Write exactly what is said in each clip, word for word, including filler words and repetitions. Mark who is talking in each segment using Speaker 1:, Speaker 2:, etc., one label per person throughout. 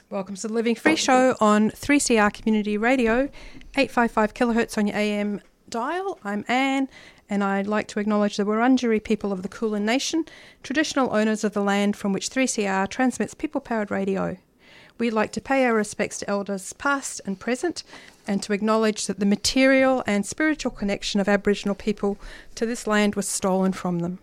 Speaker 1: Welcome to the Living Free Show on three C R Community Radio, eight fifty-five kilohertz on your A M dial. I'm Anne, and I'd like to acknowledge the Wurundjeri people of the Kulin Nation, traditional owners of the land from which three C R transmits people-powered radio. We'd like to pay our respects to elders past and present, and to acknowledge that the material and spiritual connection of Aboriginal people to this land was stolen from them.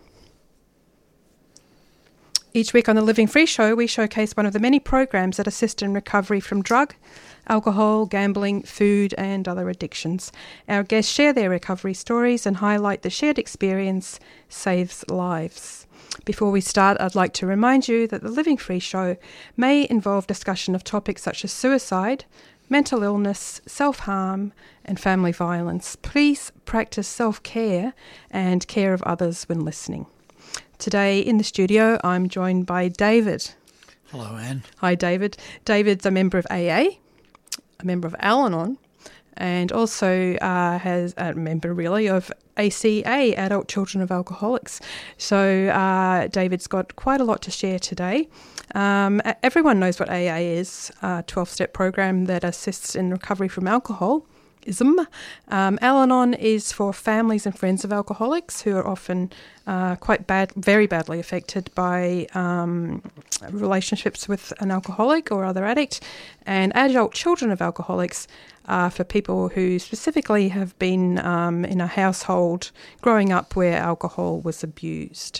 Speaker 1: Each week on the Living Free Show, we showcase one of the many programs that assist in recovery from drug, alcohol, gambling, food and other addictions. Our guests share their recovery stories and highlight the shared experience saves lives. Before we start, I'd like to remind you that the Living Free Show may involve discussion of topics such as suicide, mental illness, self-harm and family violence. Please practice self-care and care of others when listening. Today in the studio, I'm joined by David.
Speaker 2: Hello, Anne.
Speaker 1: Hi, David. David's a member of A A, a member of Al-Anon, and also uh, has a member, really, of A C A, Adult Children of Alcoholics. So uh, David's got quite a lot to share today. Um, everyone knows what A A is, a twelve-step program that assists in recovery from alcohol. Um, Al-Anon is for families and friends of alcoholics who are often uh, quite bad, very badly affected by um, relationships with an alcoholic or other addict, and Adult Children of Alcoholics are for people who specifically have been um, in a household growing up where alcohol was abused.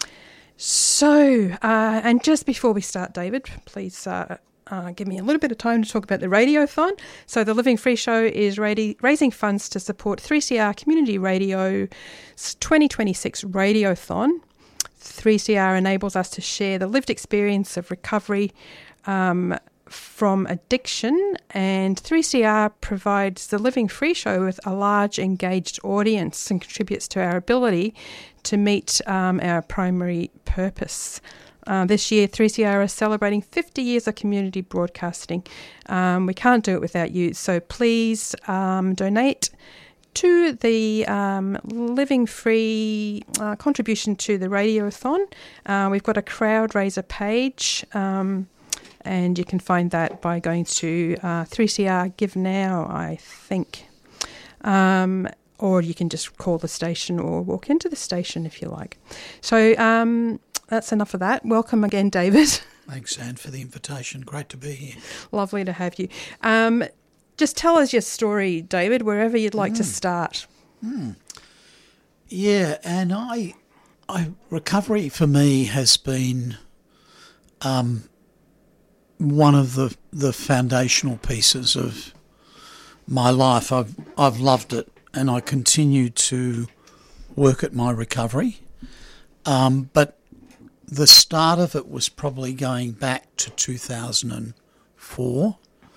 Speaker 1: So, uh, and just before we start, David, please uh, Uh, give me a little bit of time to talk about the Radiothon. So the Living Free Show is radi- raising funds to support three C R Community Radio's twenty twenty-six Radiothon. three C R enables us to share the lived experience of recovery um, from addiction, and three C R provides the Living Free Show with a large engaged audience and contributes to our ability to meet um, our primary purpose. Uh, this year, three C R is celebrating fifty years of community broadcasting. Um, we can't do it without you, so please um, donate to the um, Living Free uh, contribution to the Radiothon. Uh, we've got a crowd raiser page, um, and you can find that by going to uh, three C R Give Now, I think. Um, or you can just call the station or walk into the station if you like. So um, that's enough of that. Welcome again, David.
Speaker 2: Thanks, Anne, for the invitation. Great to be here.
Speaker 1: Lovely to have you. Um, just tell us your story, David, wherever you'd like mm. to start.
Speaker 2: Mm. Yeah, and I, I recovery for me has been um, one of the the foundational pieces of my life. I've I've loved it, and I continue to work at my recovery. Um, but the start of it was probably going back to two thousand four.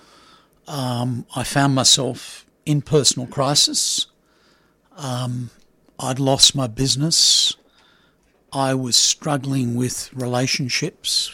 Speaker 2: Um, I found myself in personal crisis. Um, I'd lost my business. I was struggling with relationships.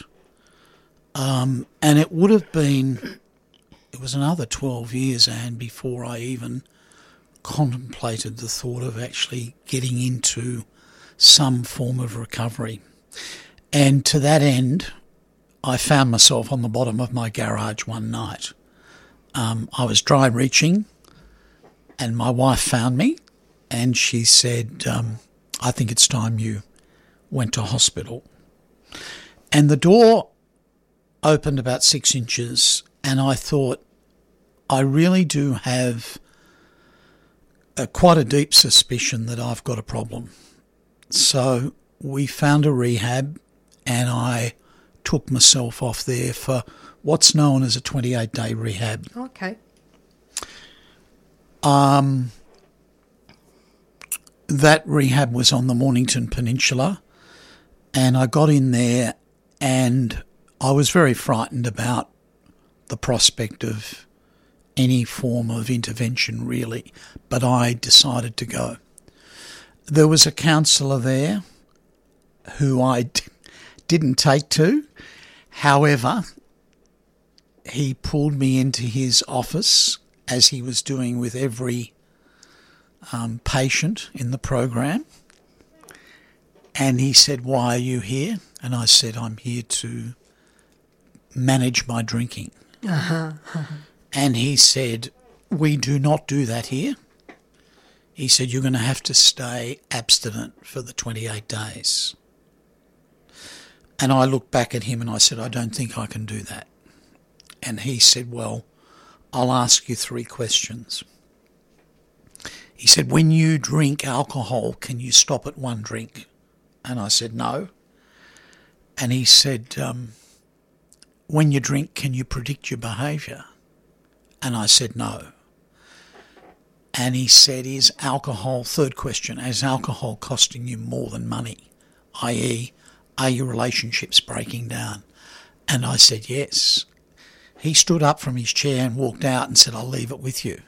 Speaker 2: Um, and it would have been, it was another twelve years, Anne, before I even contemplated the thought of actually getting into some form of recovery. And to that end, I found myself on the bottom of my garage one night. Um, I was dry reaching, and my wife found me, and she said, um, I think it's time you went to hospital. And the door opened about six inches, and I thought, I really do have a, quite a deep suspicion that I've got a problem. So we found a rehab, and I took myself off there for what's known as a twenty-eight day rehab.
Speaker 1: Okay.
Speaker 2: Um, that rehab was on the Mornington Peninsula, and I got in there and I was very frightened about the prospect of any form of intervention, really, but I decided to go. There was a counsellor there who I d- didn't take to. However, he pulled me into his office, as he was doing with every um, patient in the program, and he said, "Why are you here?" And I said, "I'm here to manage my drinking."
Speaker 1: Uh-huh.
Speaker 2: And he said, we do not do that here. He said, you're going to have to stay abstinent for the twenty-eight days. And I looked back at him and I said, I don't think I can do that. And he said, well, I'll ask you three questions. He said, when you drink alcohol, can you stop at one drink? And I said, no. And he said, um, when you drink, can you predict your behaviour? And I said, no. And he said, is alcohol, third question, is alcohol costing you more than money? that is, are your relationships breaking down? And I said, yes. He stood up from his chair and walked out and said, I'll leave it with you.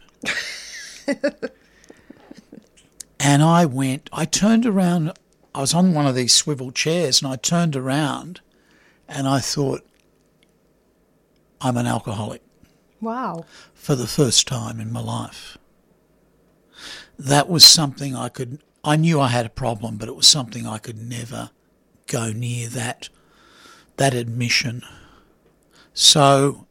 Speaker 2: And I went, I turned around, I was on one of these swivel chairs and I turned around and I thought, I'm an alcoholic.
Speaker 1: Wow.
Speaker 2: For the first time in my life. That was something I could, I knew I had a problem, but it was something I could never go near that, that admission. So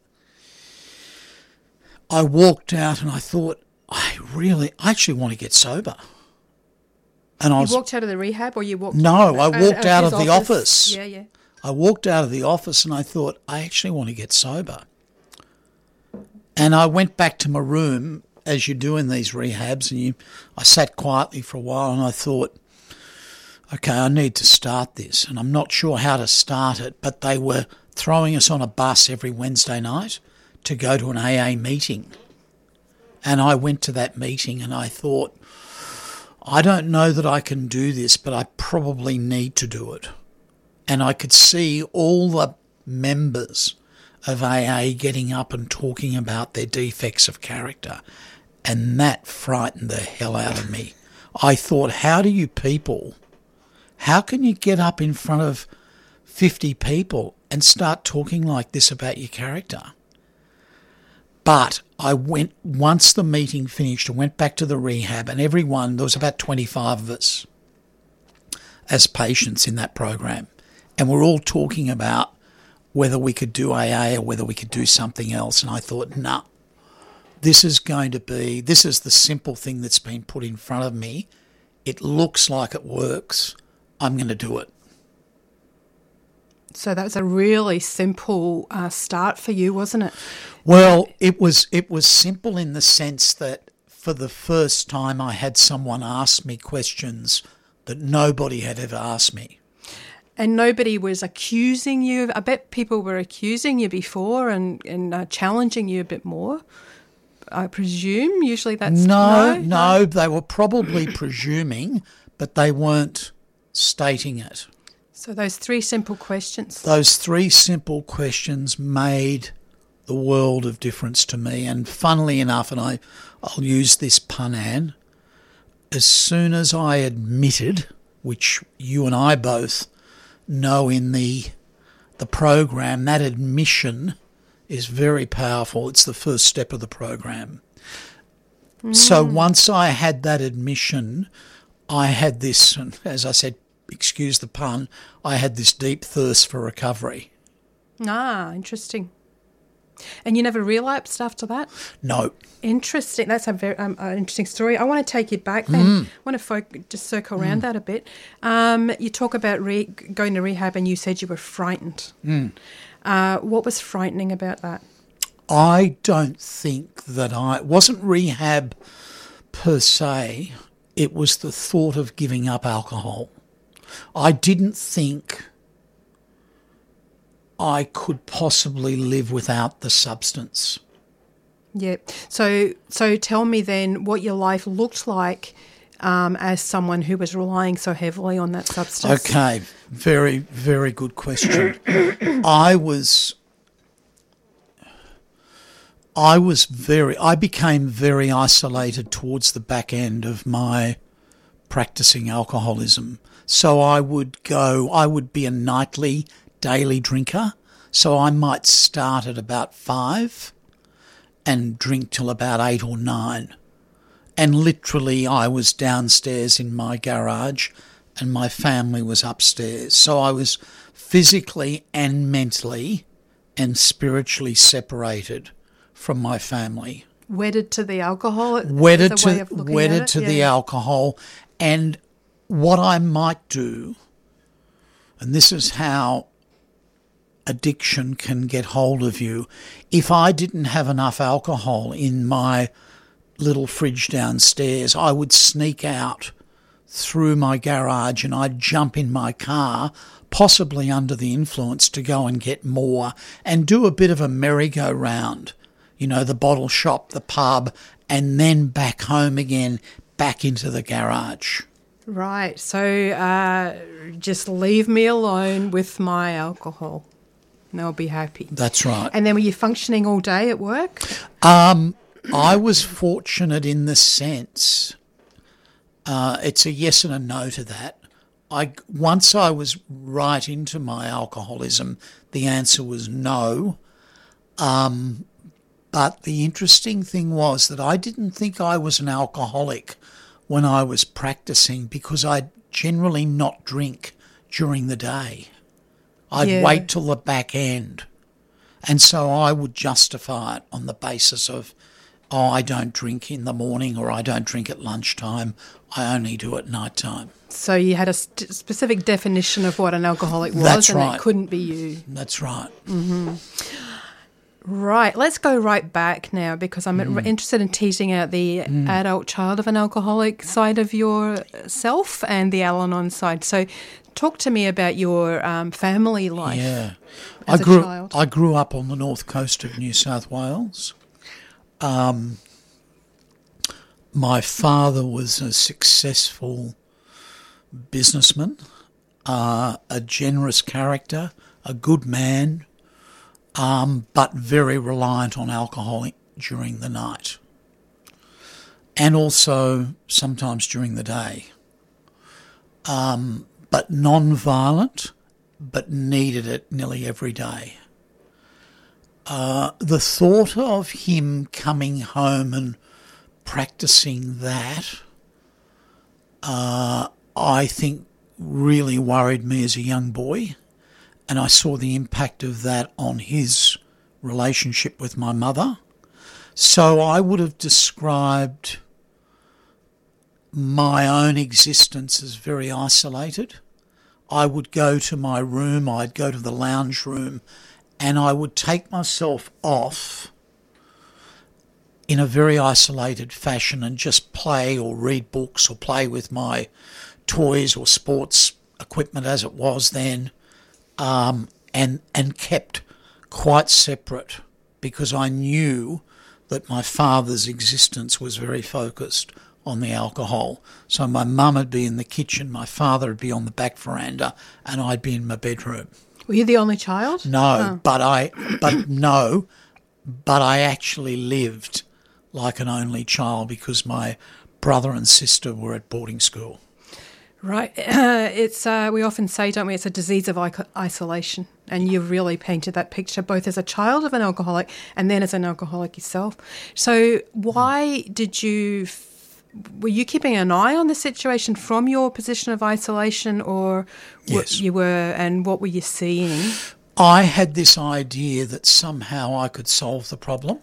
Speaker 2: I walked out and I thought, I really, I actually want to get sober. And I
Speaker 1: you
Speaker 2: was,
Speaker 1: walked out of the rehab or you walked
Speaker 2: No, I walked out, out of the office.
Speaker 1: office. Yeah, yeah.
Speaker 2: I walked out of the office and I thought, I actually want to get sober. And I went back to my room, as you do in these rehabs, and you, I sat quietly for a while and I thought, okay, I need to start this. And I'm not sure how to start it, but they were throwing us on a bus every Wednesday night to go to an A A meeting. And I went to that meeting and I thought, I don't know that I can do this, but I probably need to do it. And I could see all the members of A A getting up and talking about their defects of character. And that frightened the hell out of me. I thought, how do you people, how can you get up in front of fifty people and start talking like this about your character? But I went, once the meeting finished, I went back to the rehab and everyone, there was about twenty-five of us as patients in that program. And we're all talking about whether we could do A A or whether we could do something else. And I thought, nah, this is going to be, this is the simple thing that's been put in front of me. It looks like it works. I'm going to do it.
Speaker 1: So that was a really simple uh, start for you, wasn't it?
Speaker 2: Well, it was it was simple in the sense that for the first time I had someone ask me questions that nobody had ever asked me.
Speaker 1: And nobody was accusing you. I bet people were accusing you before and, and uh, challenging you a bit more, I presume. Usually that's...
Speaker 2: No, no, no, they were probably presuming, but they weren't stating it.
Speaker 1: So those three simple questions.
Speaker 2: Those three simple questions made the world of difference to me. And funnily enough, and I, I'll use this pun, Anne, as soon as I admitted, which you and I both know in the the program, that admission is very powerful. It's the first step of the program. Mm. So once I had that admission, I had this, as I said, excuse the pun, I had this deep thirst for recovery.
Speaker 1: Ah, interesting. And you never relapsed after that?
Speaker 2: No.
Speaker 1: Interesting. That's a very um, uh, interesting story. I want to take you back then. Mm. I want to fo- just circle around mm. that a bit. Um, you talk about re- going to rehab and you said you were frightened.
Speaker 2: Mm.
Speaker 1: Uh, what was frightening about that?
Speaker 2: I don't think that I... It wasn't rehab per se. It was the thought of giving up alcohol. I didn't think I could possibly live without the substance.
Speaker 1: Yeah. So so tell me then what your life looked like um, as someone who was relying so heavily on that substance.
Speaker 2: Okay. Very, very good question. I was... I was very... I became very isolated towards the back end of my practicing alcoholism. So I would go... I would be a nightly... daily drinker, so I might start at about five and drink till about eight or nine. And literally I was downstairs in my garage and my family was upstairs. So I was physically and mentally and spiritually separated from my family.
Speaker 1: Wedded to the alcohol?
Speaker 2: Wedded
Speaker 1: is a way
Speaker 2: to
Speaker 1: of looking
Speaker 2: wedded
Speaker 1: at it?
Speaker 2: to
Speaker 1: Yeah.
Speaker 2: the alcohol. And what I might do, and this is how addiction can get hold of you, if I didn't have enough alcohol in my little fridge downstairs, I would sneak out through my garage and I'd jump in my car, possibly under the influence, to go and get more and do a bit of a merry-go-round, you know, the bottle shop, the pub, and then back home again, back into the garage.
Speaker 1: Right. So uh, just leave me alone with my alcohol and I'll be happy.
Speaker 2: That's right.
Speaker 1: And then were you functioning all day at work?
Speaker 2: Um, I was fortunate in the sense, uh, it's a yes and a no to that. I once I was right into my alcoholism, the answer was no. Um, but the interesting thing was that I didn't think I was an alcoholic when I was practicing because I generally not drink during the day. I'd
Speaker 1: Yeah.
Speaker 2: wait till the back end. And so I would justify it on the basis of, oh, I don't drink in the morning or I don't drink at lunchtime. I only do at night time.
Speaker 1: So you had a st- specific definition of what an alcoholic was,
Speaker 2: That's
Speaker 1: and
Speaker 2: right.
Speaker 1: it couldn't be you.
Speaker 2: That's right.
Speaker 1: Right. Let's go right back now because I'm
Speaker 2: Mm.
Speaker 1: interested in teasing out the adult child of an alcoholic side of yourself and the Al-Anon side. So talk to me about your um, family life.
Speaker 2: Yeah.
Speaker 1: as
Speaker 2: I
Speaker 1: a
Speaker 2: grew
Speaker 1: child.
Speaker 2: I grew up on the north coast of New South Wales. Um, my father was a successful businessman, uh, a generous character, a good man, um, but very reliant on alcohol during the night and also sometimes during the day. Um, but non-violent, but needed it nearly every day. Uh, the thought of him coming home and practicing that, uh, I think really worried me as a young boy, and I saw the impact of that on his relationship with my mother. So I would have described my own existence as very isolated. I would go to my room, I'd go to the lounge room, and I would take myself off in a very isolated fashion and just play or read books or play with my toys or sports equipment as it was then, um, and and kept quite separate because I knew that my father's existence was very focused on the alcohol. So my mum would be in the kitchen, my father would be on the back veranda, and I'd be in my bedroom.
Speaker 1: Were you the only child?
Speaker 2: No,
Speaker 1: Oh.
Speaker 2: but I, but no, but I actually lived like an only child because my brother and sister were at boarding school.
Speaker 1: Right. Uh, it's uh, we often say, don't we, it's a disease of ico- isolation. And you've really painted that picture both as a child of an alcoholic and then as an alcoholic yourself. So why did you, f- were you keeping an eye on the situation from your position of isolation or what
Speaker 2: Yes.
Speaker 1: you were, and what were you seeing?
Speaker 2: I had this idea that somehow I could solve the problem.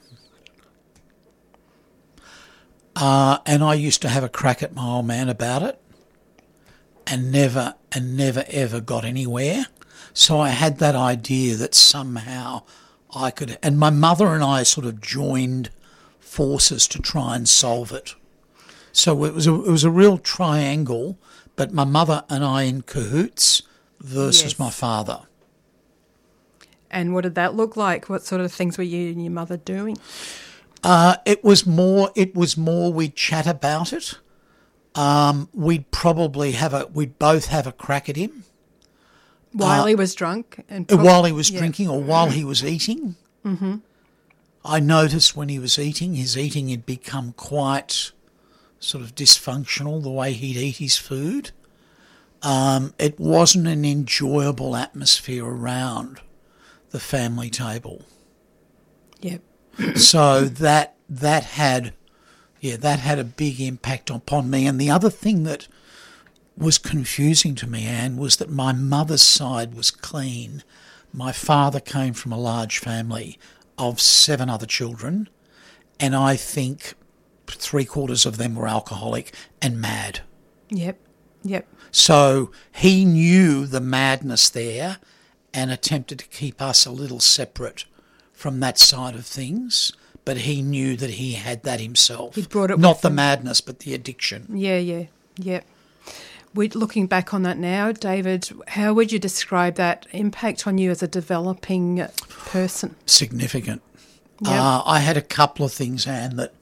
Speaker 2: Uh, and I used to have a crack at my old man about it and never and never ever got anywhere. So I had that idea that somehow I could, and my mother and I sort of joined forces to try and solve it. So it was a, it was a real triangle, but my mother and I in cahoots versus
Speaker 1: Yes.
Speaker 2: my father.
Speaker 1: And what did that look like? What sort of things were you and your mother doing?
Speaker 2: Uh, it was more. It was more. We'd chat about it. Um, we'd probably have a. We'd both have a crack at him
Speaker 1: While
Speaker 2: Uh,
Speaker 1: he was drunk? and
Speaker 2: uh,
Speaker 1: prob-
Speaker 2: while he was
Speaker 1: yeah.
Speaker 2: drinking or while he was eating. Mm-hmm. I noticed when he was eating, his eating had become quite sort of dysfunctional. The way he'd eat his food. Um, it wasn't an enjoyable atmosphere around the family table.
Speaker 1: Yep.
Speaker 2: So that that had, yeah, that had a big impact upon me. And the other thing that was confusing to me, Anne, was that my mother's side was clean, My father came from a large family of seven other children, and I think three quarters of them were alcoholic and mad.
Speaker 1: Yep, yep.
Speaker 2: So he knew the madness there and attempted to keep us a little separate from that side of things, but he knew that he had that himself.
Speaker 1: He brought it
Speaker 2: Not
Speaker 1: with
Speaker 2: the
Speaker 1: him.
Speaker 2: madness, but the addiction.
Speaker 1: Yeah, yeah, yep. We looking back on that now, David, how would you describe that impact on you as a developing person?
Speaker 2: Significant.
Speaker 1: Yep.
Speaker 2: Uh, I had a couple of things, Anne, that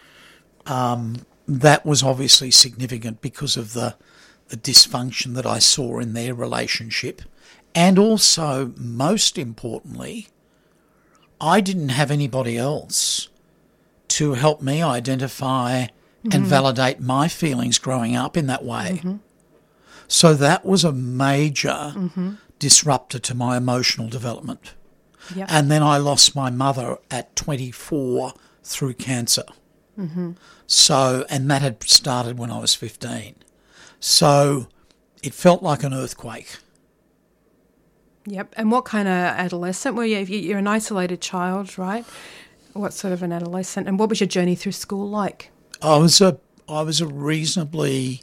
Speaker 2: um, that was obviously significant because of the the dysfunction that I saw in their relationship. And also, most importantly, I didn't have anybody else to help me identify mm-hmm. and validate my feelings growing up in that way. Mm-hmm. So that was a major mm-hmm. disruptor to my emotional development. Yep. And then I lost my mother at twenty-four through cancer. Mm-hmm. So, and that had started when I was fifteen. So it felt like an earthquake.
Speaker 1: Yep. And what kind of adolescent were you? You're an isolated child, right? What sort of an adolescent? And what was your journey through school like?
Speaker 2: I was a I was a reasonably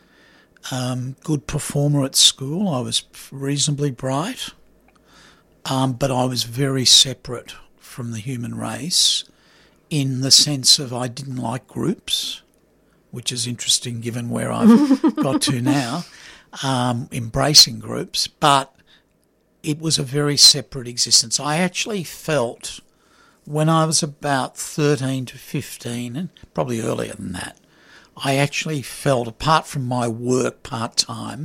Speaker 2: um, good performer at school. I was reasonably bright, um, but I was very separate from the human race in the sense of I didn't like groups, which is interesting given where I've got to now, um, embracing groups, but it was a very separate existence. I actually felt when I was about thirteen to fifteen, and probably earlier than that, I actually felt, apart from my work part-time,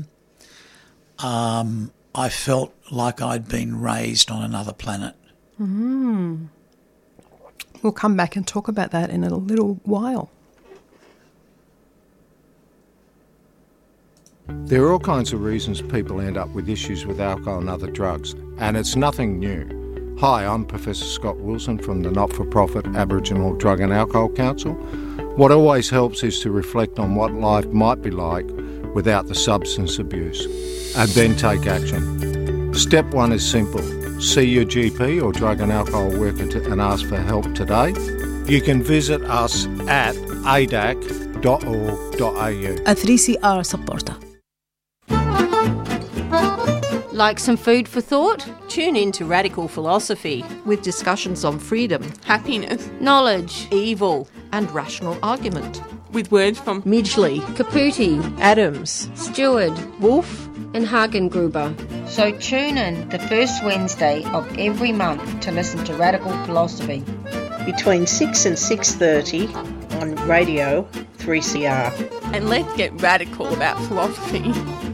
Speaker 2: um, I felt like I'd been raised on another planet.
Speaker 1: Mm. We'll come back and talk about that in a little while.
Speaker 3: There are all kinds of reasons people end up with issues with alcohol and other drugs, and it's nothing new. Hi, I'm Professor Scott Wilson from the not-for-profit Aboriginal Drug and Alcohol Council. What always helps is to reflect on what life might be like without the substance abuse, and then take action. Step one is simple. See your G P or drug and alcohol worker to, and ask for help today. You can visit us at a d a c dot org dot a u.
Speaker 4: A three C R supporter.
Speaker 5: Like some food for thought?
Speaker 6: Tune in to Radical Philosophy
Speaker 7: with discussions on freedom,
Speaker 6: happiness,
Speaker 5: knowledge,
Speaker 6: evil
Speaker 7: and rational argument.
Speaker 6: With words from Midgley,
Speaker 5: Caputi,
Speaker 6: Adams,
Speaker 5: Stewart,
Speaker 6: Wolf
Speaker 5: and Hagengruber.
Speaker 8: So tune in the first Wednesday of every month to listen to Radical Philosophy.
Speaker 9: Between six and six thirty on Radio three C R.
Speaker 6: And let's get radical about philosophy.